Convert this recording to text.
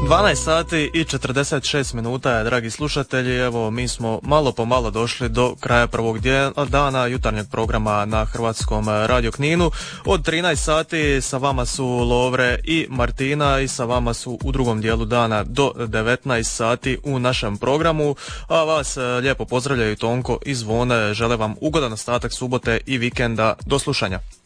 12 sati i 46 minuta, dragi slušatelji. Evo, mi smo malo po malo došli do kraja prvog dana jutarnjeg programa na Hrvatskom radio Kninu. Od 13 sati sa vama su Lovre i Martina i sa vama su u drugom dijelu dana do 19 sati u našem programu. A vas lijepo pozdravljaju Tonko i Zvone. Žele vam ugodan ostatak subote i vikenda. Do slušanja.